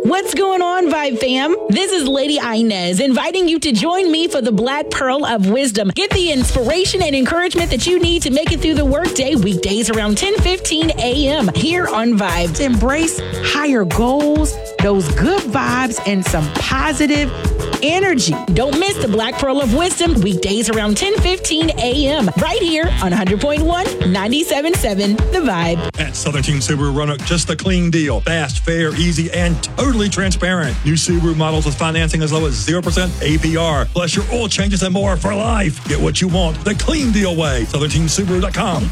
What's going on, Vibe fam? This is Lady Inez inviting you to join me for the Black Pearl of Wisdom. Get the inspiration and encouragement that you need to make it through the workday weekdays around 10:15 a.m. here on Vibe. To embrace higher goals, those good vibes, and some positive energy. Don't miss the Black Pearl of Wisdom weekdays around 10:15 a.m. right here on 100.1, 97.7 The Vibe. At Southern King Subaru Roanoke, just the clean deal. Fast, fair, easy, and totally transparent. New Subaru models with financing as low as 0% APR. Plus your oil changes and more for life. Get what you want the clean deal way. SouthernKingSubaru.com.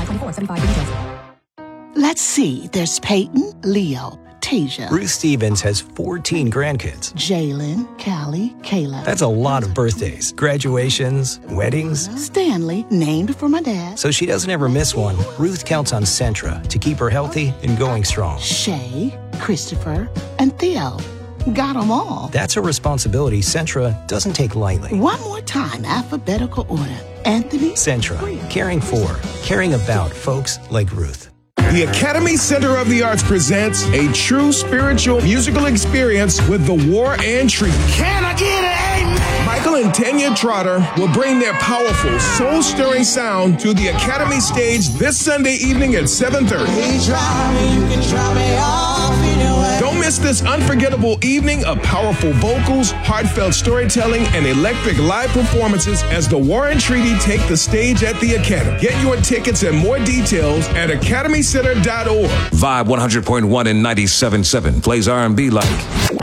Let's see. There's Peyton, Leo, Tasia. Ruth Stevens has 14 grandkids. Jalen, Callie, Kayla. That's a lot of birthdays, graduations, weddings. Stanley, named for my dad. So she doesn't ever miss one. Ruth counts on Centra to keep her healthy and going strong. Shay, Christopher, and Theo. Got them all. That's a responsibility Centra doesn't take lightly. One more time, alphabetical order. Anthony. Centra, caring for, caring about folks like Ruth. The Academy Center of the Arts presents a true spiritual musical experience with the War and Treaty. Can I get an amen? Michael and Tanya Trotter will bring their powerful, soul-stirring sound to the Academy stage this Sunday evening at 7:30. Don't miss this unforgettable evening of powerful vocals, heartfelt storytelling, and electric live performances as the War and Treaty take the stage at the Academy. Get your tickets and more details at academycenter.org. Vibe 100.1 and 97.7 plays R&B like